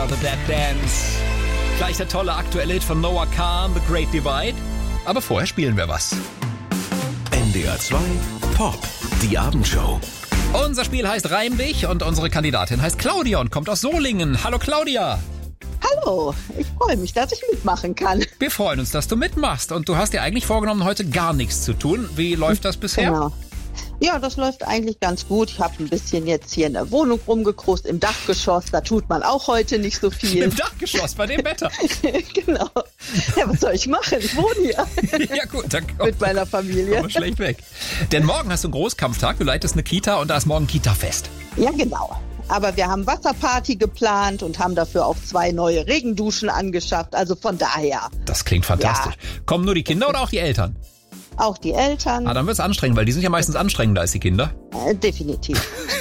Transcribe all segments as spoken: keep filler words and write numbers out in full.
The Dead Dance. Gleich der tolle aktuelle Hit von Noah Kahan, The Great Divide. Aber vorher spielen wir was. N D R zwei Pop, die Abendshow. Unser Spiel heißt Reim dich und unsere Kandidatin heißt Claudia und kommt aus Solingen. Hallo Claudia. Hallo, ich freue mich, dass ich mitmachen kann. Wir freuen uns, dass du mitmachst. Und du hast dir eigentlich vorgenommen, heute gar nichts zu tun. Wie läuft das bisher? Genau. Ja, das läuft eigentlich ganz gut. Ich habe ein bisschen jetzt hier in der Wohnung rumgekrust, im Dachgeschoss. Da tut man auch heute nicht so viel. Im Dachgeschoss, bei dem Wetter. Genau. Ja, was soll ich machen? Ich wohne hier. Ja gut, dann komm, mit meiner Familie. Komm schlecht weg. Denn morgen hast du einen Großkampftag. Du leitest eine Kita und da ist morgen Kita-Fest. Ja, genau. Aber wir haben Wasserparty geplant und haben dafür auch zwei neue Regenduschen angeschafft. Also von daher. Das klingt fantastisch. Ja. Kommen nur die Kinder oder auch die Eltern? Auch die Eltern. Ah, dann wird's anstrengend, weil die sind ja meistens anstrengender als die Kinder. Äh, definitiv.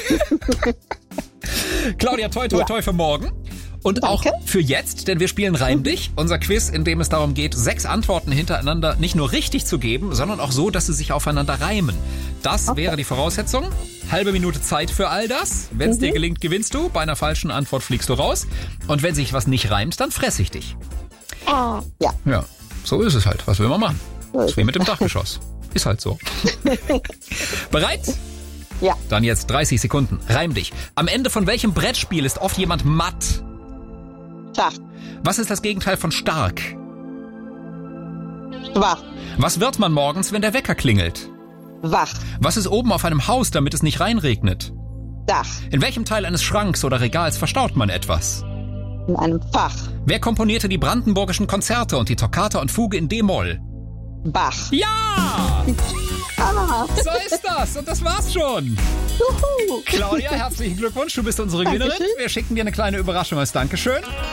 Claudia, toi, toi, toi für morgen. Und Danke. Auch für jetzt, denn wir spielen Reim dich. Unser Quiz, in dem es darum geht, sechs Antworten hintereinander nicht nur richtig zu geben, sondern auch so, dass sie sich aufeinander reimen. Das okay. wäre die Voraussetzung. Halbe Minute Zeit für all das. Wenn es mhm. dir gelingt, gewinnst du. Bei einer falschen Antwort fliegst du raus. Und wenn sich was nicht reimt, dann fress ich dich. Oh. Ja. Ja, so ist es halt. Was will man machen? Das ist wie mit dem Dachgeschoss. Ist halt so. Bereit? Ja. Dann jetzt dreißig Sekunden. Reim dich. Am Ende von welchem Brettspiel ist oft jemand matt? Schach. Was ist das Gegenteil von stark? Schwach. Was wird man morgens, wenn der Wecker klingelt? Wach. Was ist oben auf einem Haus, damit es nicht reinregnet? Dach. In welchem Teil eines Schranks oder Regals verstaut man etwas? In einem Fach. Wer komponierte die brandenburgischen Konzerte und die Toccata und Fuge in D-Moll? Bach. Ja! Ah. So ist das und das war's schon. Juhu. Claudia, herzlichen Glückwunsch, du bist unsere Gewinnerin. Dankeschön. Wir schicken dir eine kleine Überraschung als Dankeschön.